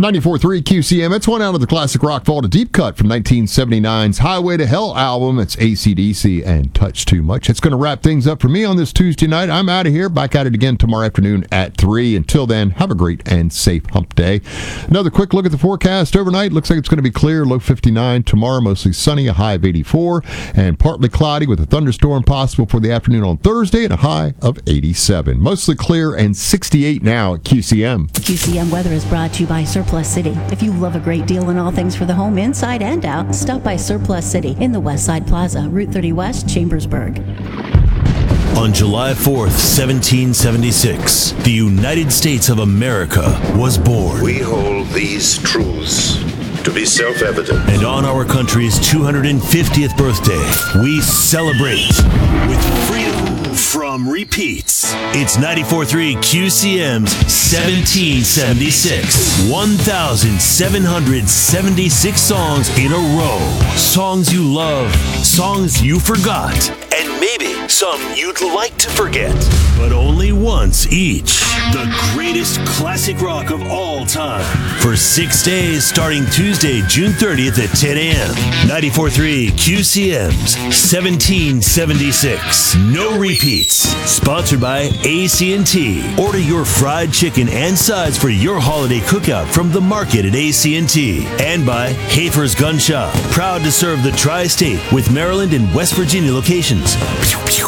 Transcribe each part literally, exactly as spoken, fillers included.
ninety-four point three Q C M. It's one out of the classic rock vault, a deep cut from nineteen seventy-nine's Highway to Hell album. It's A C D C and Touch Too Much. It's going to wrap things up for me on this Tuesday night. I'm out of here. Back at it again tomorrow afternoon at three. Until then, have a great and safe hump day. Another quick look at the forecast overnight. Looks like it's going to be clear, low fifty-nine. Tomorrow, mostly sunny, a high of eighty-four. And partly cloudy with a thunderstorm possible for the afternoon on Thursday and a high of eighty-seven. Mostly clear and sixty-eight now at Q C M. Q C M weather is brought to you by Surplus City. If you love a great deal in all things for the home, inside and out, stop by Surplus City in the West Side Plaza, Route thirty West, Chambersburg. On July fourth, seventeen seventy-six, the United States of America was born. We hold these truths to be self-evident. And on our country's two hundred fiftieth birthday, we celebrate with freedom from repeats. It's ninety-four point three Q C M's seventeen seventy-six. one thousand seven hundred seventy-six songs in a row. Songs you love, songs you forgot, and maybe some you'd like to forget. But only once each. The greatest classic rock of all time. For six days starting Tuesday, June thirtieth at ten a.m. ninety-four point three Q C M's seventeen seventy-six. No repeats. Sponsored by A C and T. Order your fried chicken and sides for your holiday cookout from the market at A C and T. And by Hafer's Gun Shop. Proud to serve the tri-state with Maryland and West Virginia locations. Pew, pew.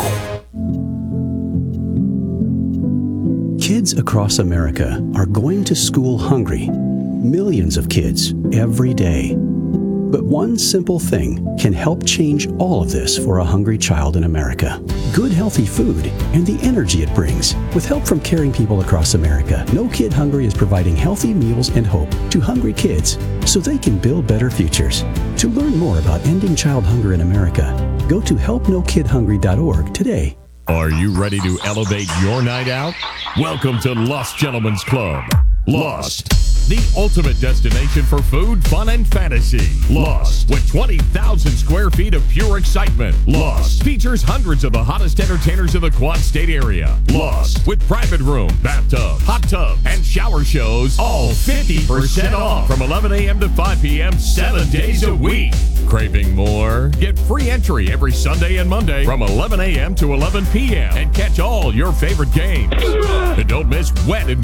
Kids across America are going to school hungry. Millions of kids every day. But one simple thing can help change all of this for a hungry child in America. Good, healthy food and the energy it brings. With help from caring people across America, No Kid Hungry is providing healthy meals and hope to hungry kids so they can build better futures. To learn more about ending child hunger in America, go to help no kid hungry dot org today. Are you ready to elevate your night out? Welcome to Lost Gentlemen's Club. Lost, the ultimate destination for food, fun, and fantasy. Lost, with twenty thousand square feet of pure excitement. Lost features hundreds of the hottest entertainers in the Quad State area. Lost, with private room, bathtub, hot tub, and shower shows, all fifty percent off from eleven a.m. to five p.m. seven days a week. Craving more? Get free entry every Sunday and Monday from eleven a.m. to eleven p.m. and catch all your favorite games. And don't miss Wet and